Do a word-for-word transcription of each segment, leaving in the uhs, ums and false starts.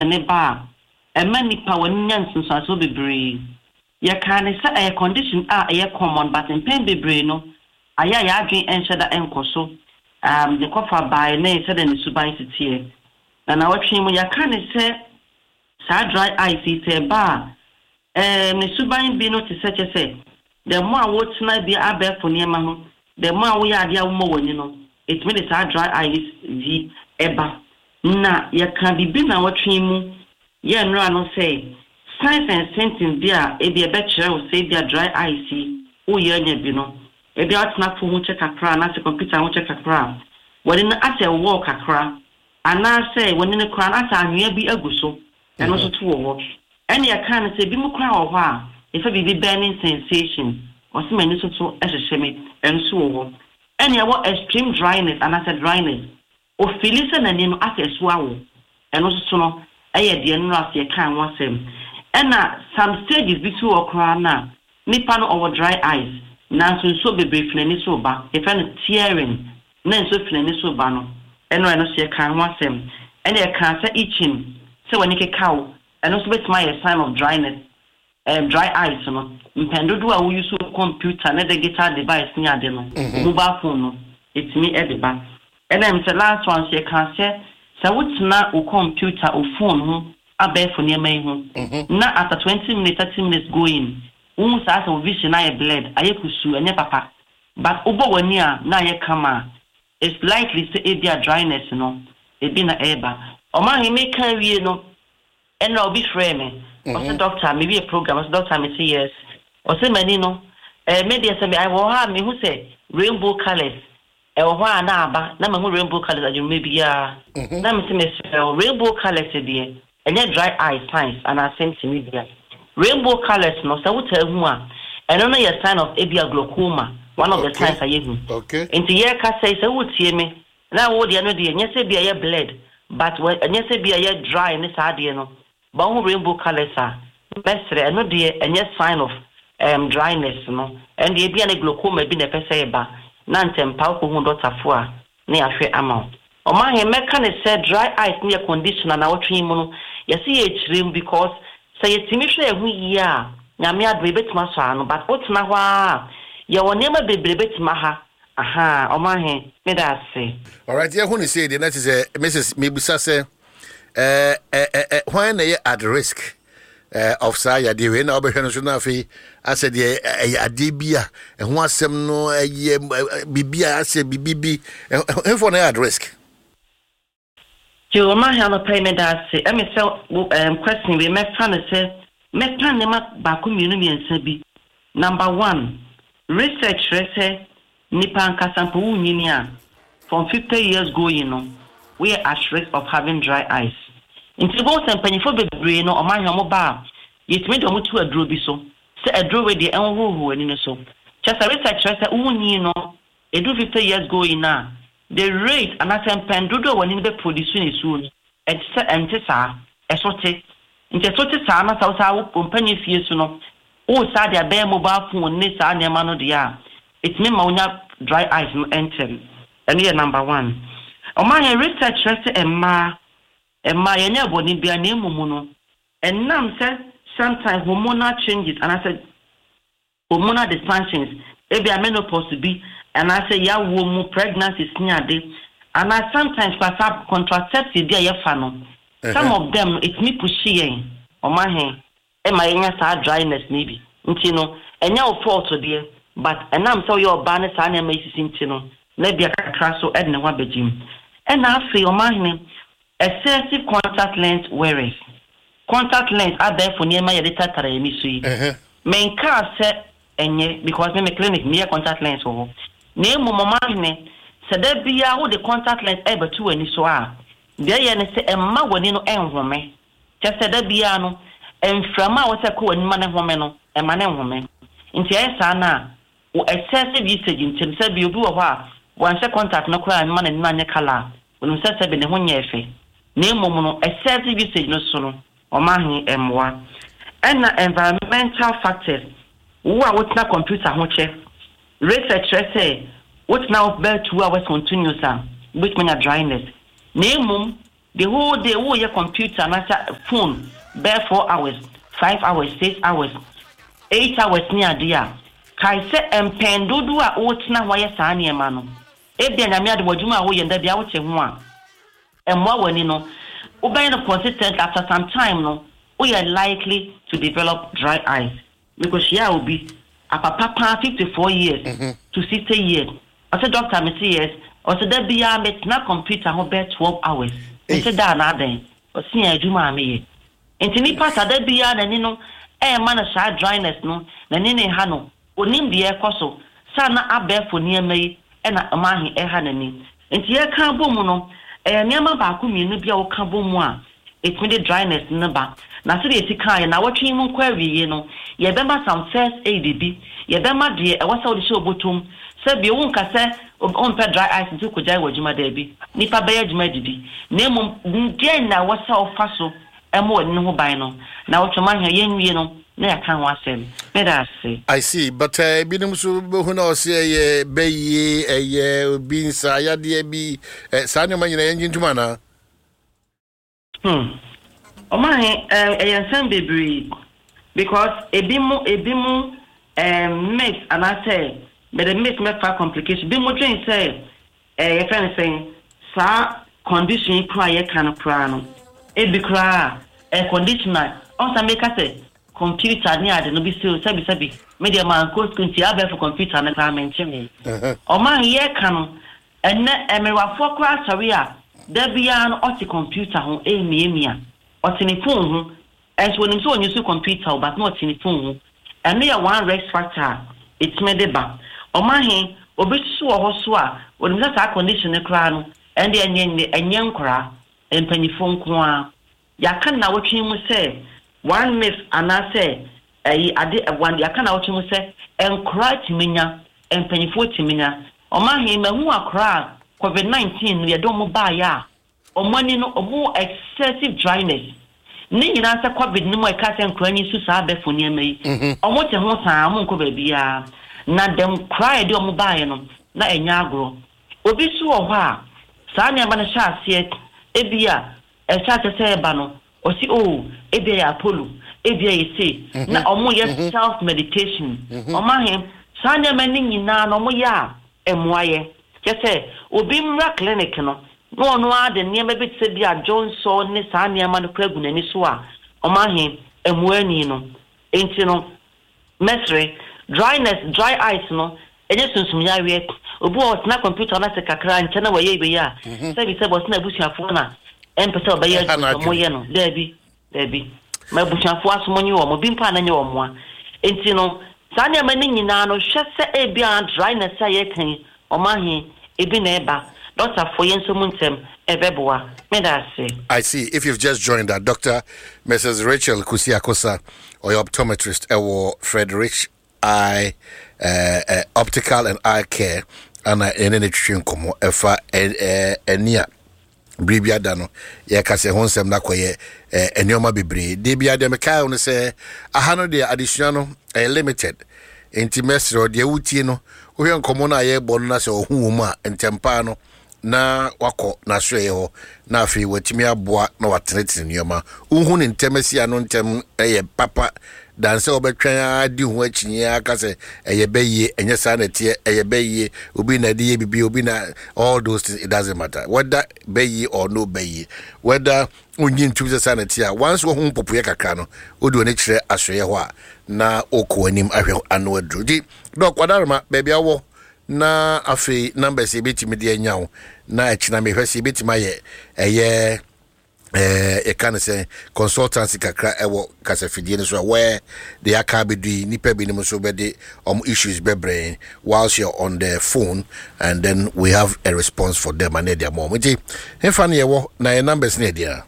ne ba e ma nipa woni nyanso so aso bebre ye kan ne say a condition a e common but in pain bebre no aya ya adwen enhye da enkoso um the kofa by ne say the suban sitie na na watwe mu ya kan ne say sa dry eye say ba eh ne suban bi no te say say the more wotsna bi abefo ne ma ho the more we ade a wo woni no it means sa dry eye vi eba na ya kan bibi na watwe mu ye nra no say signs and symptoms bi a e bi e be kire wo say bi a dry eye si wo ye nya bi no e bi atna fo hu check akra na se computer hu check akra woni na ase wo kakra ana say woni ne kra na asa anwea bi aguso eno so to wo ene ya kan say bi mu kra wo ho a e fa bibi burning sensation o se mani so to ehhehye me enso wo ene ya wo extreme dryness ana say dryness o feel say na ni no ase so awo eno so to no eye de no ase kan wasem ena some stages bi to okra na nipa no over dry eyes na so so bebe flani so ba e fa no tearing na so flani so ba no eno eno se kan wasem ene e kan say itching say when you cow eno so bet my sign of dryness um dry eyes no mpendodo a wo use computer na digital device ni ade no mobile phone no it me ediba ene em say last one se kan say say wutina o computer o phone ho abefo ne mai ho na after twenty minutes thirty minutes going um sa sa vision na e bled ayekusu enye papa but obo wani a na ye kama it's likely to e dia dryness no e bi na eba o ma he make wie no and no be frame o say doctor maybe a program o say doctor me say yes o say many no eh maybe say I wo ha me who say rainbow colors e wo ha na aba na me hu rainbow colors aju maybe ya na me say me rainbow colors dey enye dry eye signs and I same to me there rainbow colors no say what tell hu a eno no your sign of abia glaucoma one of okay. the signs I use okay into year ka say say what tie me na wo de no de enye say bia ye bled but when enye say bia ye dry ni sa de no but hu rainbow colors a mesre eno de enye sign of um dryness no and the bia na glaucoma bi na pese ba na ntempa ko hu doctor fo a na ya hwe ama o ma he meka ne say dry eyes ni conditioner na wotwe mu no yesi ye chirem because say yetimi hwe ehu yi a nyame adwe betima so ano but otena ho a ye wonema bebre betima ha aha o ma he me da say all right ye hu ni say the that is a Missus Mebusa say eh eh eh when they at risk uh, of saya de we na obehwe no so na afi ase de adibia ehu asem no eye bibia ase bibibi enfo na at risk. You ma ha no payment that say e me say um question we me fan say me plan ne ma ba ko mienu miensa bi. Number one, research say nipa nkasampo wunyini a from fifty years going no we are at risk of having dry eyes. Inti bo se mpanyifo bebre no o ma hwa mo ba yetime do mo tu aduro bi so say aduro we de enhoho ani no so. Just research say wunyi no edu fifty years going na the rate and at pendodo when in the producing is soon et se entesa esote inte sote sa na sa sa company fie so no o sa dia be mobile phone ne sa na ma no dia it mean ma unya dry eyes no enter and here number one o ma here research say emma emma ye nya boni bia na emumu no and nam say sometimes hormonal changes and I said hormonal dysfunctions e be menopause be and I say ya wo mu pregnancy sniade and I sometimes pass up contraceptive dia ye fa no some of them it me pushy yen o ma he e ma yen sa dryness maybe nti no enya o fault there but enam so your ba ne sa na ma sisi nti no na bia kakra so ed ne wa begim e na afi o ma he excessive contact lens wearers contact lens are there for near my editor tara emi so yi men ka se enye because me clinic me contact lens ho ne mo mama ne se da bia wo de contact lens e betu ani so a de ye ne se emma wani no enhome je se da bia no enframa wo se ko wani ma ne home no emma ne enhome nti e sa na wo excessive usage nti se bi obi wo ho a wan se contact no ko ma ne ma ne kala wo se se be ne ho nya efe ne mo no excessive usage no so no o ma hi emwa and environmental factors wo a wo tna computer ho che research say what now bear two hours continuous which mean a dryness. Nemum the whole day wo your computer na phone bare four hours, five hours, six hours, eight hours ni adia. Kai se empen dodo a wo tena ho ye saa ne ma no. E bia nyame ade wadwuma a wo ye nda bia wo che ho a. Emwa wani no. Wo ben no consistent after some time no, we are likely to develop dry eyes because yeah will be a papa fifty-four years mm-hmm. to sixty years. I said doctor me say yes. I said there be a met na computer ho be twelve hours. I said that na den. O si adwuma me ye. Enti ni pasa there be a na ni no e ma na sha dryness no na ni ne ha no. Onim de ekoso sa na abefo niema yi e na amahi e ha na ni. Enti ye kan bom no e niema ba ko mienu bia wo kan bom a it made the dryness number. Na so de ti kan na watwe mu kwa wiye no ye be ma some first aid bi ye be ma de e wasa wo de show botum se bi wo nka se on pe dry eyes nti ko jai wajuma da bi nipa be yajuma didi na mum de na wasa wo fa so e mo woni ho ban no na wo twoma hwa ye nwie no na ya kan wa sem me da say I see but uh, binum so hu na o se ye be yi eye obi nsa ya de bi sa ne ma nyina ye ntuma na hmm Omahe eh yansan bebre because ebimu ebimu um mix and I say but the mix make for complication be mo train say eh your friend saying sa condition kra ye kan kra no e bi kra e conditioner on sa make say computer ni ade no bi say sabi sabi media man ko skunti abe for computer na kra menche me Omahe ye kan enne emerwafo kra sori a da bia no oti computer ho e miemia or telephone, as when you saw your computer, but not telephone. And near one Rex factor, it's made a back. Or my hand, or be sure or swa, when that's our condition a crown, and the and young cra, and penny phone qua. Ya can now what you must say. One miss, and I say, I did one, ya can now what you must say, and cry to minya, and penny forty minya. Or my hand, who are cry, COVID nineteen, we don't buy ya. Or money no or more excessive dryness. Ni nyina sa COVID no mo ka se nkranyi su sa be fo niam yi. Omo te ho sa mo nko ba bia. Na dem cry de omo baaye no na enya agro. Obi su wo ho a sa ne ba na sha ase e bia e sha te se ba no o si o e bia ya apollo e bia yi se na omo ye self medication. Omo he sa ne ma ni nyina no mo ya emoaye. Ke se obi mra clinic no no no ade niam be tse bia Johnson ne sa niam no kragu nani so a omahe emuani no enti no mesre dryness dry eyes no enye sunsum ya we obu o tna computer na se kakra nche na waye be ya se bi se bo tna busuafo na empese obaye mo ye no dabi dabi ma busuafo asomonyi wo mo bi mpa na nye wo mo a enti no sa niam ni nyina no hwe se e bia dryness a ye kan omahe ebi na eba Doctor for Yensomuntem Ebeboa. I see. If you've just joined that, Doctor Missus Rachel Kusiakosa, or your optometrist, or Frederick Eye uh, uh, Optical and Eye Care, and in any train como, if I near Bribia Dano, Yakase Honsem Nakoye, and Yoma Bibri, Debia de Mecca, on say a hundred additional limited intimacy or the Utino, we are common aye bonas or Huma and Tempano. Na wako na hwe ho na afi watimi aboa na watenete nyoma uhu ne ntemasi ano ntem eye papa danse obetwan adi hu achinye aka se eye beye enye sa na tie eye beye obi na die bibi obi na all those things, it doesn't matter whether beye or no beye whether unyi ntu sa na tie once wo hu popo ye kakra no odi oni kire ahwe ho a na okọ anim ahwe ano adru di dok wadarma baby awo na afi numbers ebetimi de anyawo na echina me hwese ebetimi aye eye eh e kan say consultancy kakra ewo kasafidie no so where they are can be doing nipa bi no so be the um issues bebre whilst you're on the phone and then we have a response for them and their mom enti hefa na yewo na your numbers na dia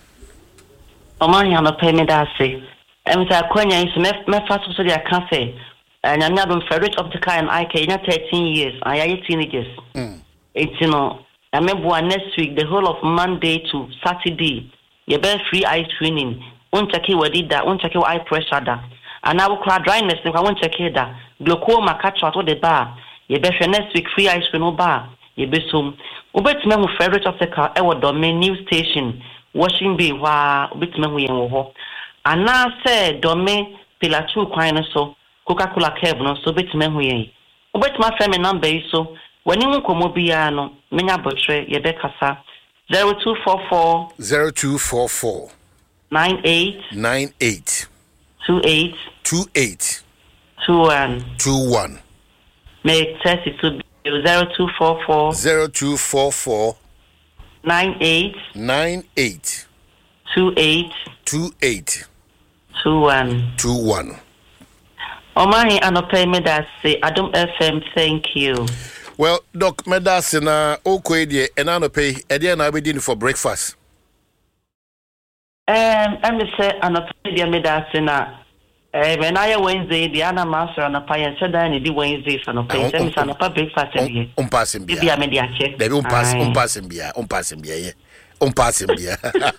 omanya no payment ase em sa kwanya is me me fa so dia kan say and I'm not on Frederick Optical and Eye Care, not thirteen years. I are teenagers. Mm. It's, you know, I remember next week, the whole of Monday to Saturday, you bear free eye screening. Won't check what did that, won't check your eye pressure that. And I will cry dryness, if I won't check that. Glaucoma, catch out of the bar. You bear next week, free eye screen no bar. You bear some. Obetime hu Frederick Obstacle e wo Dome New Station Washing Bay wa obetime hu yen wo ho. Ana se Dome Pilachu kwan no so Coca-Cola Cab no so obetime hu yen. Obetime afre me number yi so wani hu komo bia no menya botre ye be kasa zero two four four zero two four four nine eight nine eight two eight two eight two one two one. May test it to zero two four four zero two four four nine eight nine eight two eight two eight two one two one. Omahi anope me that say Adom F M, thank you. Well, Doc, me that say na okwe die and anope e dey na be din for breakfast. Um, I me say anope dia me that say na eh when I Wednesday the ana master anope and say that ni di Wednesday so no pay say me say anope breakfast dey. Um pass him bia. Bia me dia che. Dey um pass um pass him bia, um pass him bia ye. Um pass him bia.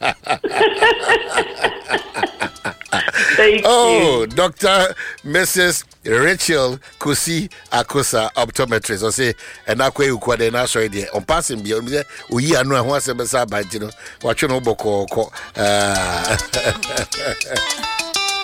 Thank oh, you. Doctor Missus Rachel Kusi Akosa, optometrist. I say, and I quay ukwade na sorry there. On passing be on say, we are no one se besa ba jino. Watch no boko.